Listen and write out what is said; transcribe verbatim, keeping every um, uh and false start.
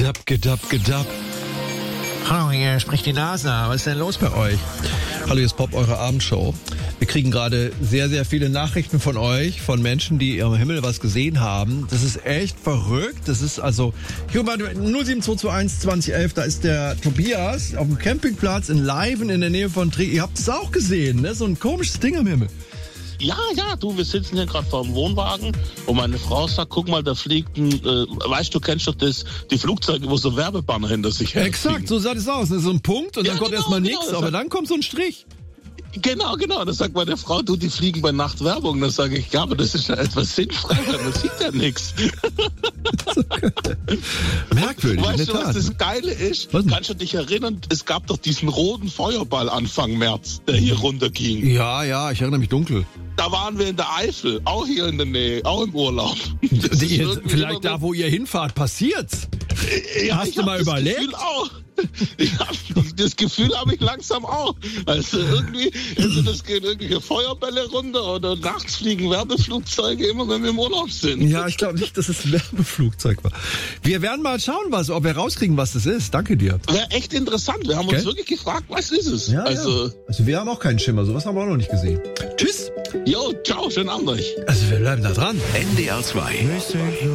Gedapp, gedapp, gedapp. Hallo, hier spricht die NASA. Was ist denn los bei euch? Hallo, hier ist Pop, eure Abendshow. Wir kriegen gerade sehr, sehr viele Nachrichten von euch, von Menschen, die am Himmel was gesehen haben. Das ist echt verrückt. Das ist also, hier null sieben zwei zwei eins zwanzig elf, da ist der Tobias auf dem Campingplatz in Leiven in der Nähe von Trier. Ihr habt es auch gesehen, ne? So ein komisches Ding am Himmel. Ja, ja, du, wir sitzen hier gerade vor dem Wohnwagen und meine Frau sagt, guck mal, da fliegt ein, äh, weißt du, kennst doch das, die Flugzeuge, wo so Werbebanner hinter sich her Exakt, fliegen. So sah das aus. So ein Punkt und ja, dann kommt genau, erstmal genau, nichts, aber dann kommt so ein Strich. Genau, genau. Da sagt meine Frau, du, die fliegen bei Nacht Werbung. Da sage ich, ja, aber das ist ja etwas sinnfrei, man sieht ja nichts. Merkwürdig, weißt in du, der Tat. was das Geile ist? Was denn? Kannst du dich erinnern, es gab doch diesen roten Feuerball Anfang März, der hier runterging. Ja, ja, ich erinnere mich dunkel. Da waren wir in der Eifel, auch hier in der Nähe, auch im Urlaub. Die, vielleicht da, wo ihr hinfahrt, passiert's. Ja, Hast ich du hab mal das überlebt? Gefühl auch. Ich hab, das Gefühl habe ich langsam auch. Also irgendwie, also das gehen irgendwelche Feuerbälle runter oder nachts fliegen Werbeflugzeuge immer, wenn wir im Urlaub sind. Ja, ich glaube nicht, dass es ein Werbeflugzeug war. Wir werden mal schauen, was, ob wir rauskriegen, was das ist. Danke dir. Wäre echt interessant. Wir haben Gell? uns wirklich gefragt, was ist es? Ja, also, ja. Also wir haben auch keinen Schimmer. Sowas haben wir auch noch nicht gesehen. Tschüss. jo, ciao, schönen Abend euch. Also wir bleiben da dran. N D R zwei.